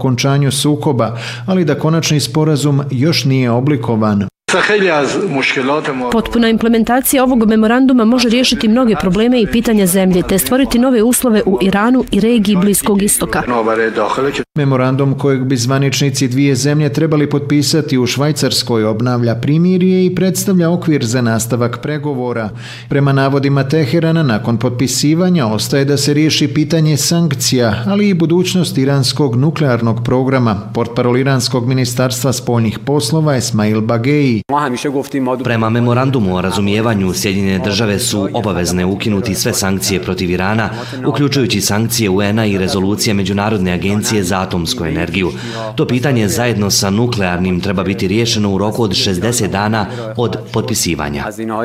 okončanju sukoba, ali da konačni sporazum još nije oblikovan. Potpuna implementacija ovog memoranduma može riješiti mnoge probleme i pitanja zemlje, te stvoriti nove uslove u Iranu i regiji Bliskog istoka. Memorandum kojeg bi zvaničnici dvije zemlje trebali potpisati u Švajcarskoj obnavlja primirje i predstavlja okvir za nastavak pregovora. Prema navodima Teherana, nakon potpisivanja ostaje da se riješi pitanje sankcija, ali i budućnost iranskog nuklearnog programa. Portparol iranskog ministarstva spoljnih poslova Esmail Bagei. Prema memorandumu o razumijevanju, Sjedinjene države su obavezne ukinuti sve sankcije protiv Irana, uključujući sankcije UN-a i rezolucije Međunarodne agencije za atomsku energiju. To pitanje zajedno sa nuklearnim treba biti riješeno u roku od 60 dana od potpisivanja.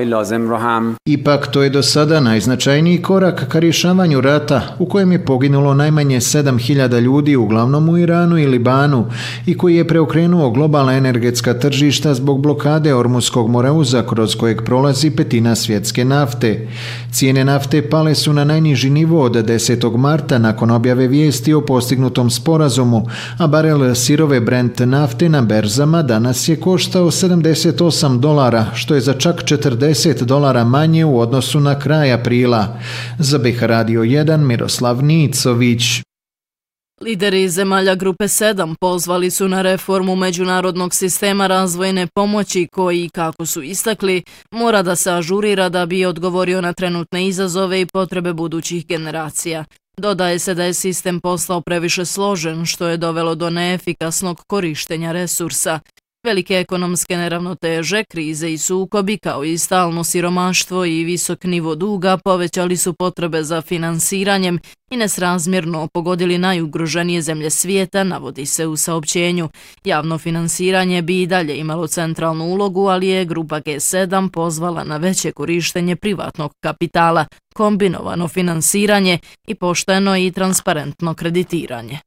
Ipak to je do sada najznačajniji korak ka rješavanju rata u kojem je poginulo najmanje 7.000 ljudi, uglavnom u Iranu i Libanu, i koji je preokrenuo globalna energetska tržišta zbog blokade Ormuskog moreuza kroz kojeg prolazi petina svjetske nafte. Cijene nafte pale su na najniži nivo od 10. marta nakon objave vijesti o postignutom sporazumu, a barel sirove Brent nafte na berzama danas je koštao $78, što je za čak $40 manje u odnosu na kraj aprila. Za BiH Radio 1 Miroslav Nicović. Lideri zemalja Grupe 7 pozvali su na reformu međunarodnog sistema razvojne pomoći koji, kako su istakli, mora da se ažurira da bi odgovorio na trenutne izazove i potrebe budućih generacija. Dodaje se da je sistem postao previše složen, što je dovelo do neefikasnog korištenja resursa. Velike ekonomske neravnoteže, krize i sukobi, kao i stalno siromaštvo i visok nivo duga povećali su potrebe za finansiranjem i nesrazmjerno pogodili najugroženije zemlje svijeta, navodi se u saopćenju. Javno finansiranje bi i dalje imalo centralnu ulogu, ali je Grupa G7 pozvala na veće korištenje privatnog kapitala, kombinovano finansiranje i pošteno i transparentno kreditiranje.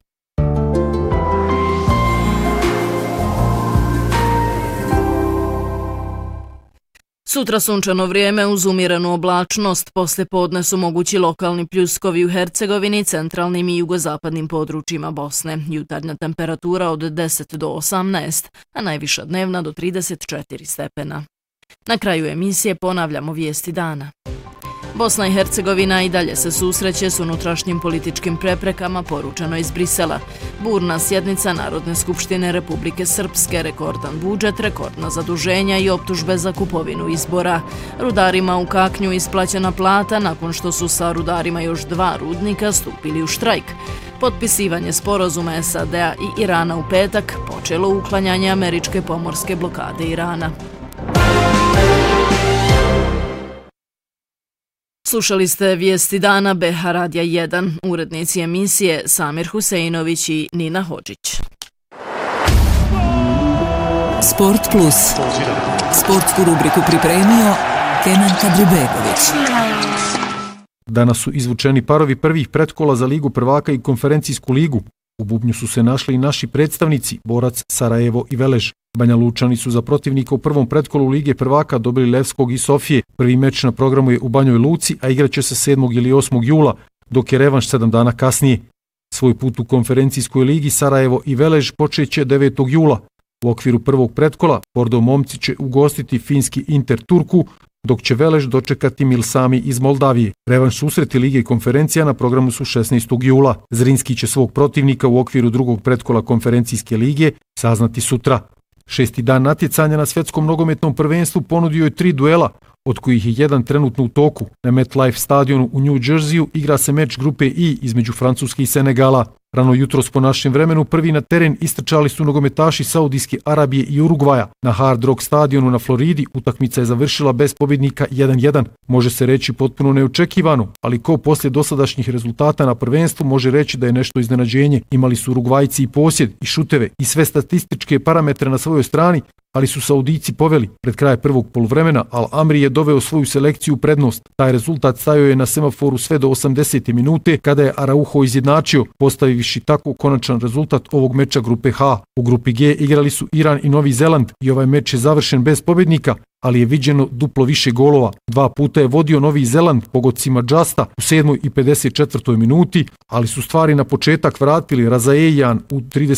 Sutra sunčano vrijeme uz umjerenu oblačnost, poslije podne su mogući lokalni pljuskovi u Hercegovini, centralnim i jugozapadnim područjima Bosne. Jutarnja temperatura od 10 do 18, a najviša dnevna do 34 stepena. Na kraju emisije ponavljamo vijesti dana. Bosna i Hercegovina i dalje se susreće s unutrašnjim političkim preprekama, poručeno iz Brisela. Burna sjednica Narodne skupštine Republike Srpske, rekordan budžet, rekordna zaduženja i optužbe za kupovinu izbora. Rudarima u Kaknju isplaćena plata nakon što su sa rudarima još 2 rudnika stupili u štrajk. Potpisivanje sporazuma SAD-a i Irana u petak počelo uklanjanje američke pomorske blokade Irana. Slušali ste vijesti dana BiH Radija 1, urednici emisije Samir Huseinović i Nina Hodžić. Sport Plus. Sportsku rubriku pripremio Kenan Kadribegović. Danas su izvučeni parovi prvih pretkola za Ligu prvaka i konferencijsku ligu. U bubnju su se našli i naši predstavnici, Borac, Sarajevo i Velež. Banja Lučani su za protivnika u prvom pretkolu Lige prvaka dobili Levskog i Sofije. Prvi meč na programu je u Banjoj Luci, a igraće se 7. ili 8. jula, dok je revanš 7 dana kasnije. Svoj put u konferencijskoj ligi Sarajevo i Velež počeće 9. jula. U okviru prvog pretkola Bordo momci će ugostiti finski Inter Turku, dok će Velež dočekati Milsami iz Moldavije. Revanš susreti Lige konferencija na programu su 16. jula. Zrinski će svog protivnika u okviru drugog pretkola konferencijske lige saznati sutra. 6. dan natjecanja na svjetskom nogometnom prvenstvu ponudio je 3 duela, od kojih je jedan trenutno u toku. Na MetLife stadionu u New Jerseyu igra se meč grupe I između Francuske i Senegala. Rano jutros po našem vremenu prvi na teren istrčali su nogometaši Saudijske Arabije i Urugvaja. Na Hard Rock stadionu na Floridi utakmica je završila bez pobjednika 1-1. Može se reći potpuno neočekivano, ali ko poslije dosadašnjih rezultata na prvenstvu može reći da je nešto iznenađenje. Imali su Urugvajci i posjed, i šuteve, i sve statističke parametre na svojoj strani, ali su Saudijci poveli. Pred kraj prvog poluvremena Al Amri je doveo svoju selekciju u prednost. Taj rezultat stajao je na semaforu sve do 80. minute kada je Araujo izjednačio, postavivši tako konačan rezultat ovog meča grupe H. U grupi G igrali su Iran i Novi Zeland i ovaj meč je završen bez pobjednika, ali je viđeno duplo više golova. 2 puta je vodio Novi Zeland pogodcima Justa u 7. i 54. minuti, ali su stvari na početak vratili Razaejan u